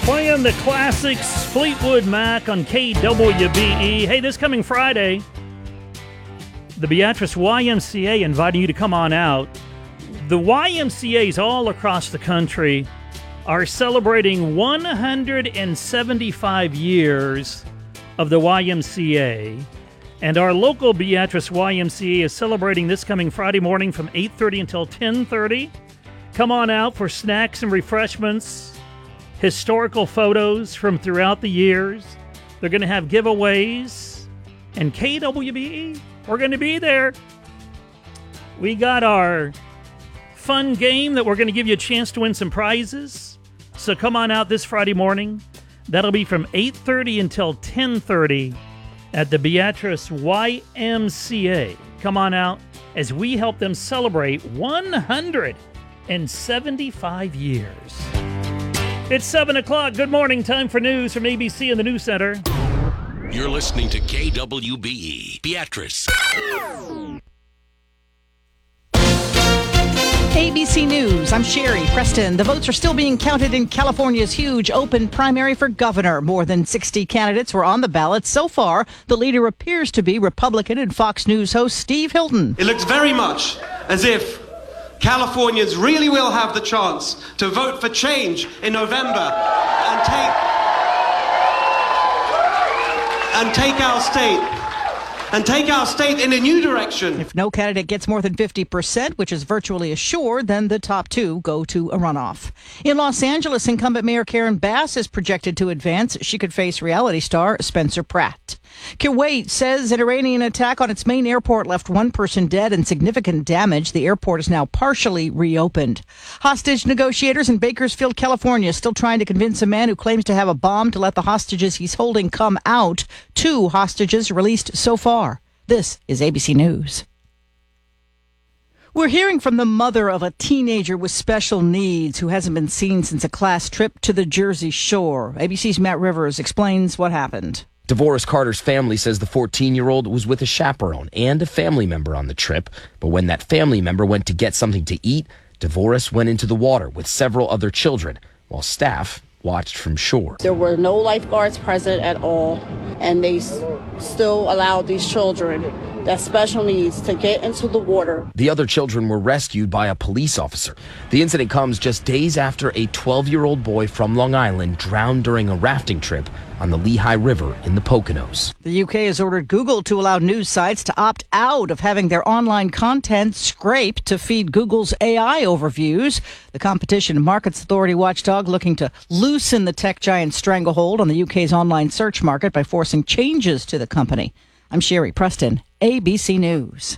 Playing the classics, Fleetwood Mac on KWBE. Hey, this coming Friday, the Beatrice YMCA inviting you to come on out. The YMCAs all across the country are celebrating 175 years of the YMCA. And our local Beatrice YMCA is celebrating this coming Friday morning from 8:30 until 10:30. Come on out for snacks and refreshments, historical photos from throughout the years. They're going to have giveaways. And KWBE, we're going to be there. We got our fun game that we're going to give you a chance to win some prizes. So come on out this Friday morning. That'll be from 8:30 until 10:30 at the Beatrice YMCA. Come on out as we help them celebrate 175 years. It's 7 o'clock. Good morning. Time for news from ABC and the News Center. You're listening to KWBE, Beatrice. ABC News, I'm Sherry Preston. The votes are still being counted in California's huge open primary for governor. More than 60 candidates were on the ballot. So far, the leader appears to be Republican and Fox News host Steve Hilton. It looks very much as if Californians really will have the chance to vote for change in November and take our state in a new direction. If no candidate gets more than 50%, which is virtually assured, then the top two go to a runoff. In Los Angeles, incumbent Mayor Karen Bass is projected to advance. She could face reality star Spencer Pratt. Kuwait says an Iranian attack on its main airport left one person dead and significant damage. The airport is now partially reopened. Hostage negotiators in Bakersfield, California, still trying to convince a man who claims to have a bomb to let the hostages he's holding come out. 2 hostages released so far. This is ABC News. We're hearing from the mother of a teenager with special needs who hasn't been seen since a class trip to the Jersey Shore. ABC's Matt Rivers explains what happened. DeVoris Carter's family says the 14-year-old was with a chaperone and a family member on the trip, but when that family member went to get something to eat, DeVoris went into the water with several other children, while staff watched from shore. There were no lifeguards present at all, and they still allowed these children that special needs to get into the water. The other children were rescued by a police officer. The incident comes just days after a 12-year-old boy from Long Island drowned during a rafting trip on the Lehigh River in the Poconos. The UK has ordered Google to allow news sites to opt out of having their online content scraped to feed Google's AI overviews. The Competition and Markets Authority watchdog looking to loosen the tech giant's stranglehold on the UK's online search market by forcing changes to the company. I'm Sherry Preston, ABC News.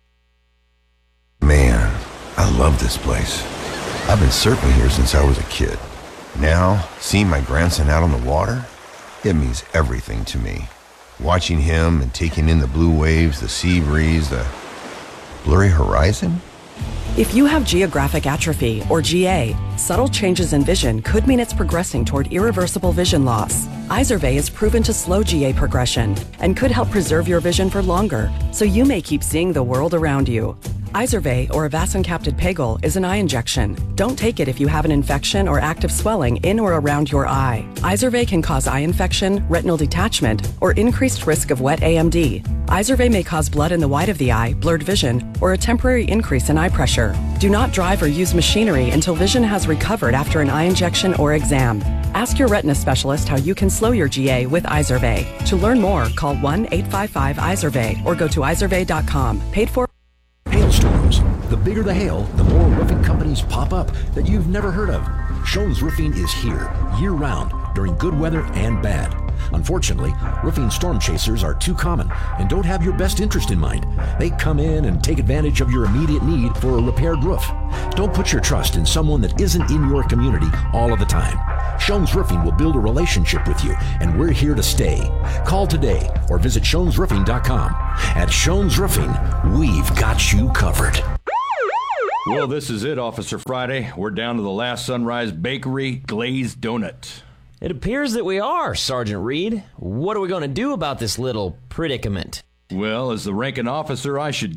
Man, I love this place. I've been surfing here since I was a kid. Now, seeing my grandson out on the water, it means everything to me. Watching him and taking in the blue waves, the sea breeze, the blurry horizon. If you have geographic atrophy, or GA, subtle changes in vision could mean it's progressing toward irreversible vision loss. Izervay is proven to slow GA progression and could help preserve your vision for longer, so you may keep seeing the world around you. Izervay, or avacincaptad pegol, is an eye injection. Don't take it if you have an infection or active swelling in or around your eye. Izervay can cause eye infection, retinal detachment, or increased risk of wet AMD. Izervay may cause blood in the white of the eye, blurred vision, or a temporary increase in eye pressure. Do not drive or use machinery until vision has recovered after an eye injection or exam. Ask your retina specialist how you can slow your GA with Izervay. To learn more, call 1-855-IZERVAY or go to izervay.com. Paid for. Hailstorms. The bigger the hail, the more roofing companies pop up that you've never heard of. Shones Roofing is here year-round during good weather and bad. Unfortunately, roofing storm chasers are too common and don't have your best interest in mind. They come in and take advantage of your immediate need for a repaired roof. Don't put your trust in someone that isn't in your community all of the time. Shones Roofing will build a relationship with you, and we're here to stay. Call today or visit ShonesRoofing.com. At Shones Roofing, we've got you covered. Well, this is it, Officer Friday. We're down to the last Sunrise Bakery glazed donut. It appears that we are, Sergeant Reed. What are we going to do about this little predicament? Well, as the ranking officer, I should get it.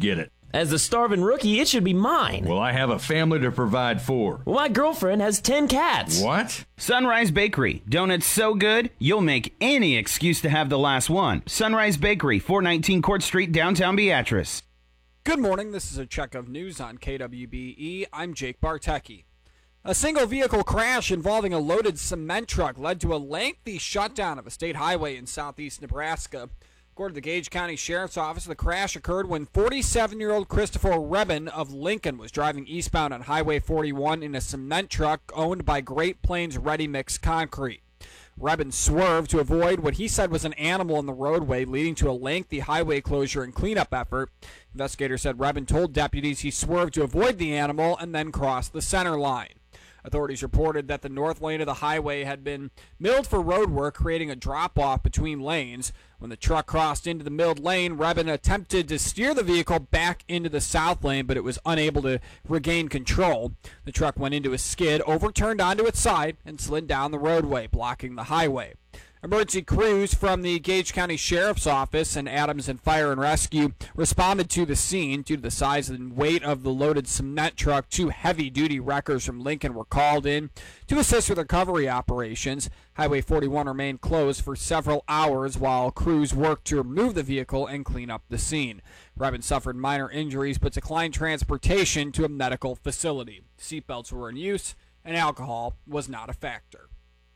As the starving rookie, it should be mine. Well, I have a family to provide for. Well, my girlfriend has 10 cats. What? Sunrise Bakery. Donuts so good, you'll make any excuse to have the last one. Sunrise Bakery, 419 Court Street, downtown Beatrice. Good morning. This is a check of news on KWBE. I'm Jake Bartecki. A single vehicle crash involving a loaded cement truck led to a lengthy shutdown of a state highway in southeast Nebraska. According to the Gage County Sheriff's Office, the crash occurred when 47-year-old Christopher Rebin of Lincoln was driving eastbound on Highway 41 in a cement truck owned by Great Plains Ready Mix Concrete. Rebin swerved to avoid what he said was an animal in the roadway, leading to a lengthy highway closure and cleanup effort. Investigators said Rebin told deputies he swerved to avoid the animal and then crossed the center line. Authorities reported that the north lane of the highway had been milled for road work, creating a drop-off between lanes. When the truck crossed into the milled lane, Rebin attempted to steer the vehicle back into the south lane, but it was unable to regain control. The truck went into a skid, overturned onto its side, and slid down the roadway, blocking the highway. Emergency crews from the Gage County Sheriff's Office and Adams and Fire and Rescue responded to the scene. Due to the size and weight of the loaded cement truck, 2 heavy-duty wreckers from Lincoln were called in to assist with recovery operations. Highway 41 remained closed for several hours while crews worked to remove the vehicle and clean up the scene. Rebin suffered minor injuries but declined transportation to a medical facility. Seatbelts were in use and alcohol was not a factor.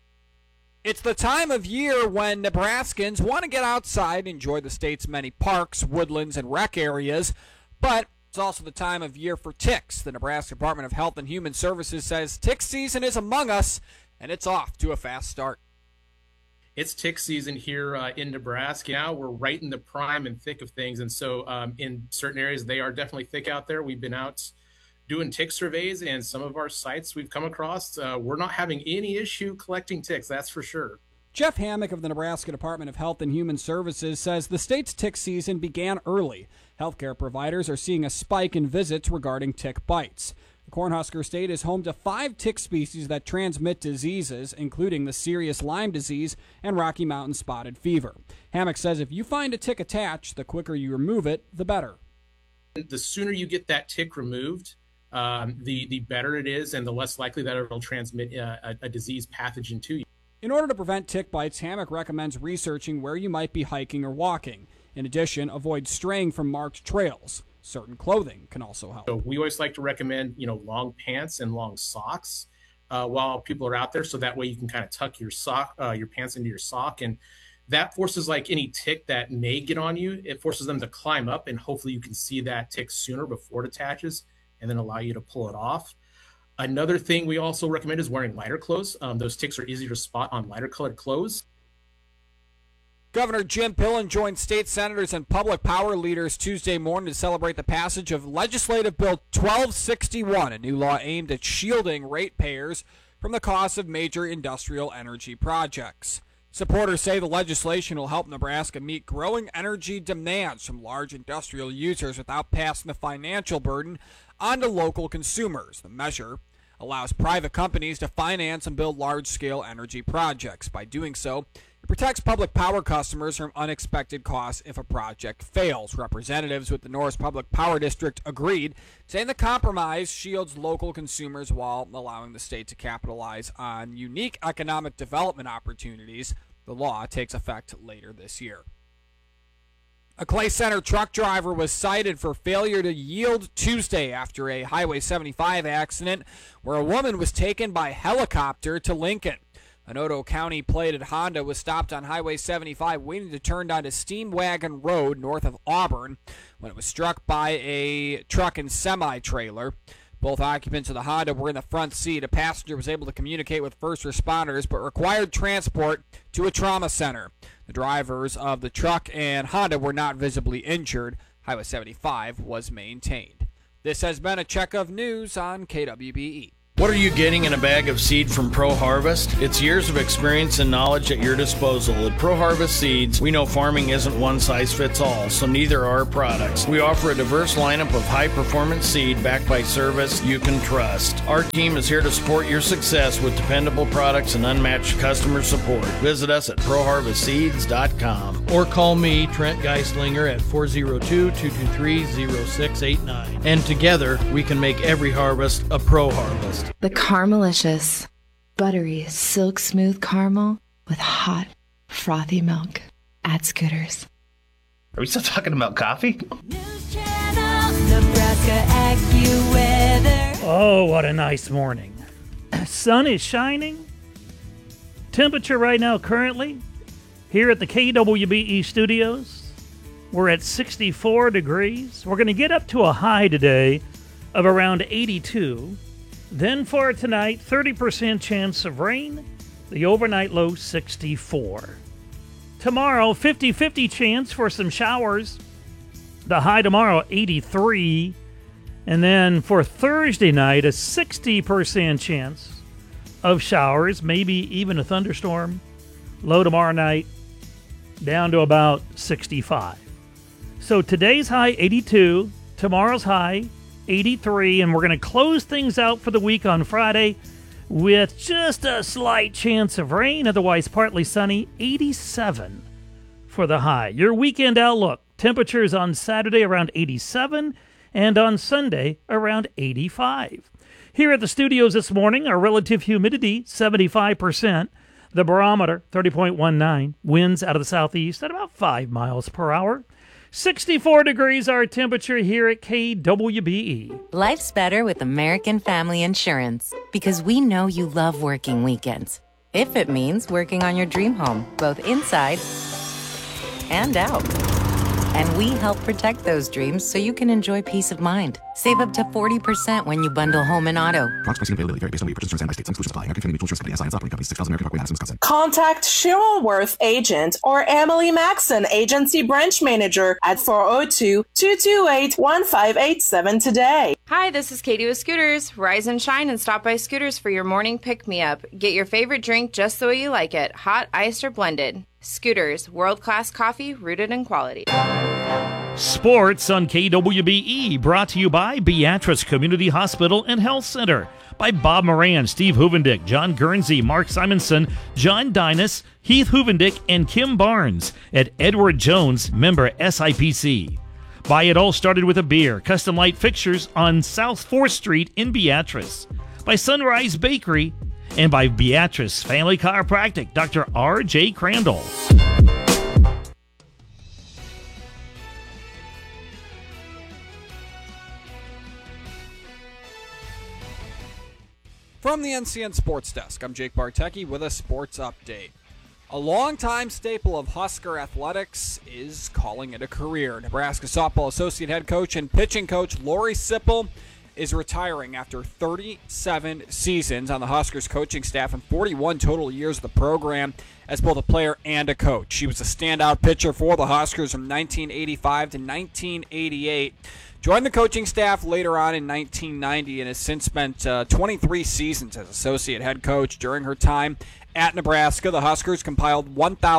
It's the time of year when Nebraskans want to get outside, enjoy the state's many parks, woodlands, and rec areas, but it's also the time of year for ticks. The Nebraska Department of Health and Human Services says tick season is among us, and it's off to a fast start. It's tick season here in Nebraska. Now we're right in the prime and thick of things, and so in certain areas they are definitely thick out there. We've been out doing tick surveys, and some of our sites we've come across, we're not having any issue collecting ticks, that's for sure. Jeff Hammock of the Nebraska Department of Health and Human Services says the state's tick season began early. Healthcare providers are seeing a spike in visits regarding tick bites. The Cornhusker State is home to 5 tick species that transmit diseases, including the serious Lyme disease and Rocky Mountain spotted fever. Hammock says if you find a tick attached, the quicker you remove it, the better. The sooner you get that tick removed, the better it is, and the less likely that it'll transmit a disease pathogen to you. In order to prevent tick bites, Hammock recommends researching where you might be hiking or walking. In addition, avoid straying from marked trails. Certain clothing can also help. So we always like to recommend, long pants and long socks while people are out there, so that way you can kind of tuck your pants into your sock, and that forces any tick that may get on you. It forces them to climb up, and hopefully you can see that tick sooner before it attaches, and then allow you to pull it off. Another thing we also recommend is wearing lighter clothes. Those ticks are easier to spot on lighter colored clothes. Governor Jim Pillen joined state senators and public power leaders Tuesday morning to celebrate the passage of Legislative Bill 1261, a new law aimed at shielding ratepayers from the cost of major industrial energy projects. Supporters say the legislation will help Nebraska meet growing energy demands from large industrial users without passing the financial burden onto local consumers. The measure allows private companies to finance and build large-scale energy projects. By doing so, it protects public power customers from unexpected costs if a project fails. Representatives with the Norris Public Power District agreed, saying the compromise shields local consumers while allowing the state to capitalize on unique economic development opportunities. The law takes effect later this year. A Clay Center truck driver was cited for failure to yield Tuesday after a Highway 75 accident where a woman was taken by helicopter to Lincoln. An Otoe County plated Honda was stopped on Highway 75 waiting to turn onto Steam Wagon Road north of Auburn when it was struck by a truck and semi-trailer. Both occupants of the Honda were in the front seat. A passenger was able to communicate with first responders but required transport to a trauma center. The drivers of the truck and Honda were not visibly injured. Highway 75 was maintained. This has been a check of news on KWBE. What are you getting in a bag of seed from Pro Harvest? It's years of experience and knowledge at your disposal. At Pro Harvest Seeds, we know farming isn't one size fits all, so neither are our products. We offer a diverse lineup of high-performance seed backed by service you can trust. Our team is here to support your success with dependable products and unmatched customer support. Visit us at ProHarvestSeeds.com or call me, Trent Geislinger, at 402-223-0689. And together, we can make every harvest a Pro Harvest. The Caramelicious, buttery, silk smooth caramel with hot, frothy milk at Scooters. Are we still talking about coffee? Oh, what a nice morning. Sun is shining. Temperature right now currently here at the KWBE studios, we're at 64 degrees. We're going to get up to a high today of around 82. Then for tonight, 30% chance of rain. The overnight low, 64. Tomorrow, 50-50 chance for some showers. The high tomorrow, 83. And then for Thursday night, a 60% chance of showers, maybe even a thunderstorm. Low tomorrow night, down to about 65. So today's high, 82. Tomorrow's high, 83, and we're going to close things out for the week on Friday with just a slight chance of rain, otherwise partly sunny, 87 for the high. Your weekend outlook, temperatures on Saturday around 87 and on Sunday around 85. Here at the studios this morning, our relative humidity, 75%, the barometer, 30.19, winds out of the southeast at about 5 miles per hour. 64 degrees our temperature here at KWBE. Life's better with American Family Insurance because we know you love working weekends. If it means working on your dream home, both inside and out. And we help protect those dreams so you can enjoy peace of mind. Save up to 40% when you bundle home and auto. Products pricing and availability vary based on where you purchase insurance and by state. Some exclusions apply. American Family Mutual Insurance Company SI and operating company 6000 American Parkway, Madison, Wisconsin. Contact Cheryl Worth Agent or Emily Maxon, Agency Branch Manager at 402-228-1587 today. Hi, this is Katie with Scooters. Rise and shine and stop by Scooters for your morning pick-me-up. Get your favorite drink just the way you like it, hot, iced, or blended. Scooters, world-class coffee rooted in quality. Sports on KWBE, brought to you by Beatrice Community Hospital and Health Center. By Bob Moran, Steve Huvendick, John Guernsey, Mark Simonson, John Dinas, Heath Huvendick, and Kim Barnes at Edward Jones, member SIPC. By It All Started With a Beer, custom light fixtures on South 4th Street in Beatrice. By Sunrise Bakery, and by Beatrice Family Chiropractic, Dr. R.J. Crandall. From the NCN Sports Desk, I'm Jake Bartecki with a sports update. A longtime staple of Husker athletics is calling it a career. Nebraska softball associate head coach and pitching coach Lori Sipple is retiring after 37 seasons on the Huskers coaching staff and 41 total years of the program as both a player and a coach. She was a standout pitcher for the Huskers from 1985 to 1988. Joined the coaching staff later on in 1990 and has since spent 23 seasons as associate head coach. During her time at Nebraska, the Huskers compiled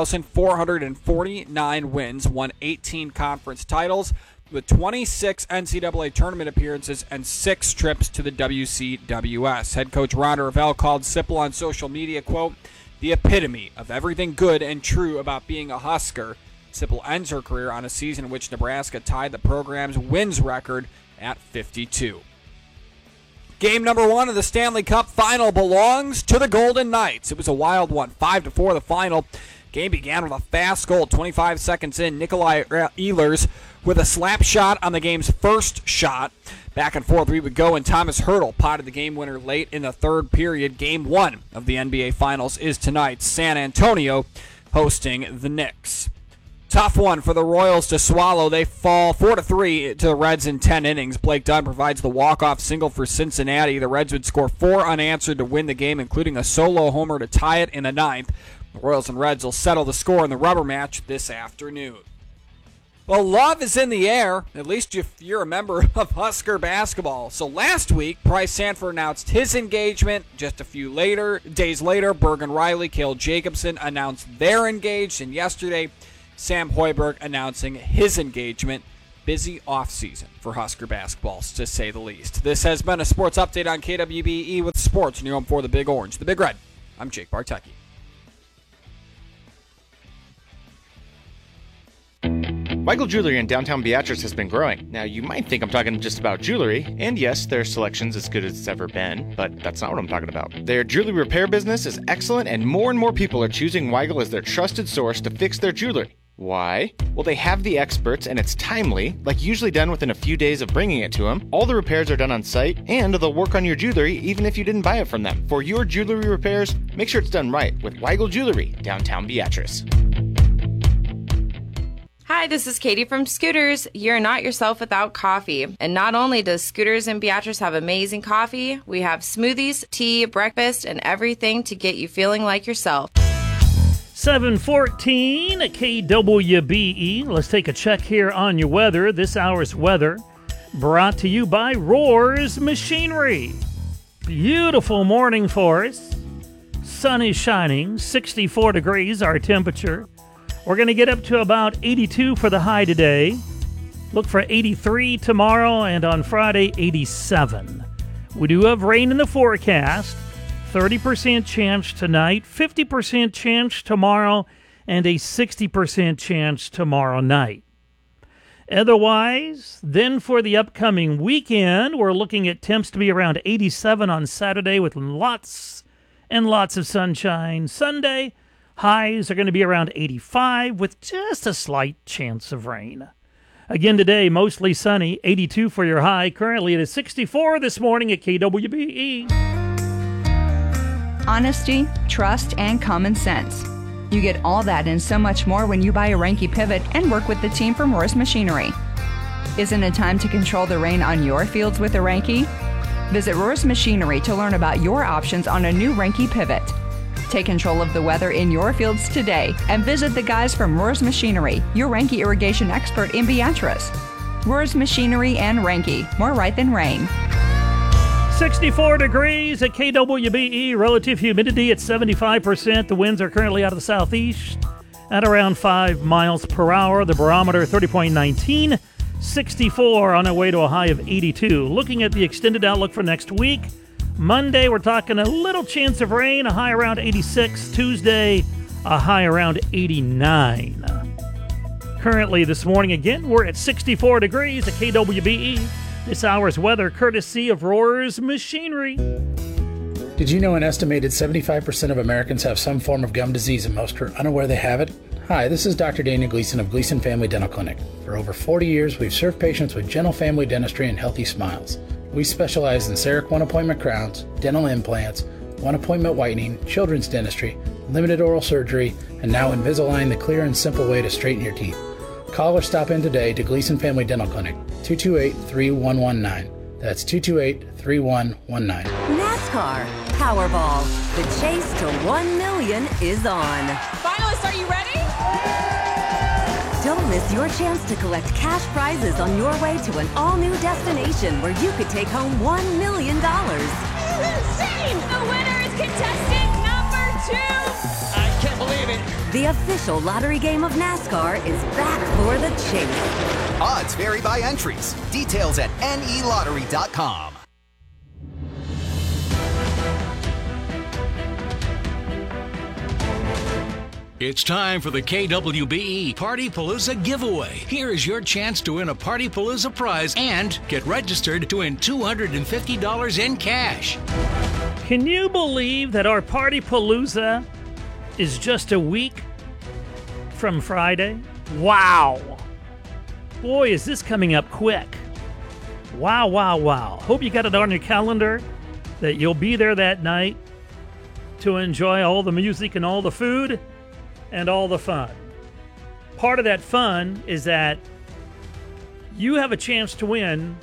1,449 wins, won 18 conference titles, with 26 NCAA tournament appearances and 6 trips to the WCWS. Head coach Ron Ravel called Sipple on social media, quote, the epitome of everything good and true about being a Husker. Sipple ends her career on a season in which Nebraska tied the program's wins record at 52. Game number 1 of the Stanley Cup final belongs to the Golden Knights. It was a wild one, 5-4 the final. Game began with a fast goal, 25 seconds in. Nikolai Ehlers with a slap shot on the game's first shot. Back and forth we would go, and Thomas Hertl potted the game winner late in the third period. Game 1 of the NBA Finals is tonight. San Antonio hosting the Knicks. Tough one for the Royals to swallow. They fall 4-3 to the Reds in 10 innings. Blake Dunn provides the walk-off single for Cincinnati. The Reds would score 4 unanswered to win the game, including a solo homer to tie it in the 9th. The Royals and Reds will settle the score in the rubber match this afternoon. Well, love is in the air, at least if you're a member of Husker basketball. So last week, Bryce Sanford announced his engagement. Just a few days later, Bergen Riley, Cale Jacobson announced they're engaged. And yesterday, Sam Hoiberg announcing his engagement. Busy offseason for Husker basketball, to say the least. This has been a sports update on KWBE with sports and your home for the Big Orange, the Big Red. I'm Jake Bartecki. Weigel Jewelry in downtown Beatrice has been growing. Now, you might think I'm talking just about jewelry, and yes, their selection's as good as it's ever been, but that's not what I'm talking about. Their jewelry repair business is excellent, and more people are choosing Weigel as their trusted source to fix their jewelry. Why? Well, they have the experts, and it's timely, like usually done within a few days of bringing it to them. All the repairs are done on site, and they'll work on your jewelry even if you didn't buy it from them. For your jewelry repairs, make sure it's done right with Weigel Jewelry, downtown Beatrice. Hi, this is Katie from Scooters. You're not yourself without coffee. And not only does Scooters in Beatrice have amazing coffee, we have smoothies, tea, breakfast, and everything to get you feeling like yourself. 7:14 at KWBE. Let's take a check here on your weather. This hour's weather brought to you by Roars Machinery. Beautiful morning for us. Sun is shining, 64 degrees our temperature. We're going to get up to about 82 for the high today. Look for 83 tomorrow, and on Friday, 87. We do have rain in the forecast. 30% chance tonight, 50% chance tomorrow, and a 60% chance tomorrow night. Otherwise, then for the upcoming weekend, we're looking at temps to be around 87 on Saturday with lots and lots of sunshine. Sunday, highs are going to be around 85 with just a slight chance of rain. Again today, mostly sunny, 82 for your high. Currently it is 64 this morning at KWBE. Honesty, trust, and common sense. You get all that and so much more when you buy a Reinke pivot and work with the team from Roars Machinery. Isn't it time to control the rain on your fields with a Reinke? Visit Roars Machinery to learn about your options on a new Reinke pivot. Take control of the weather in your fields today and visit the guys from Roars Machinery, your Reinke irrigation expert in Beatrice. Roars Machinery and Reinke, more right than rain. 64 degrees at KWBE, relative humidity at 75%. The winds are currently out of the southeast at around 5 miles per hour. The barometer 30.19, 64 on our way to a high of 82. Looking at the extended outlook for next week, Monday we're talking a little chance of rain, a high around 86. Tuesday, a high around 89. Currently this morning again, we're at 64 degrees at KWBE. This hour's weather courtesy of Roars Machinery. Did you know an estimated 75% of Americans have some form of gum disease and most are unaware they have it? Hi, this is Dr. Daniel Gleason of Gleason Family Dental Clinic. For over 40 years, we've served patients with gentle family dentistry and healthy smiles. We specialize in CEREC one-appointment crowns, dental implants, one-appointment whitening, children's dentistry, limited oral surgery, and now Invisalign, the clear and simple way to straighten your teeth. Call or stop in today to Gleason Family Dental Clinic, 228-3119. That's 228-3119. NASCAR Powerball. The chase to 1 million is on. Finalists, are you ready? Don't miss your chance to collect cash prizes on your way to an all-new destination where you could take home $1 million. This is insane! The winner is contestant number 2! I can't believe it. The official lottery game of NASCAR is back for the chase. Odds vary by entries. Details at nelottery.com. It's time for the KWBE Party Palooza giveaway. Here is your chance to win a Party Palooza prize and get registered to win $250 in cash. Can you believe that our Party Palooza is just a week from Friday? Wow. Boy, is this coming up quick. Wow, wow, wow. Hope you got it on your calendar that you'll be there that night to enjoy all the music and all the food and all the fun. Part of that fun is that you have a chance to win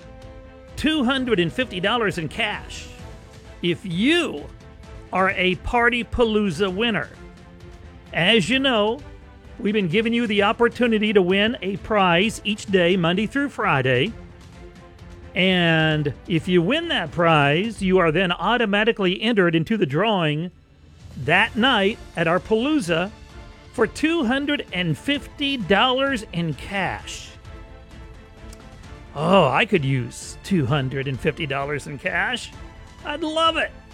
$250 in cash if you are a Party Palooza winner. As you know, we've been giving you the opportunity to win a prize each day, Monday through Friday. And if you win that prize, you are then automatically entered into the drawing that night at our Palooza for $250 in cash. Oh, I could use $250 in cash. I'd love it.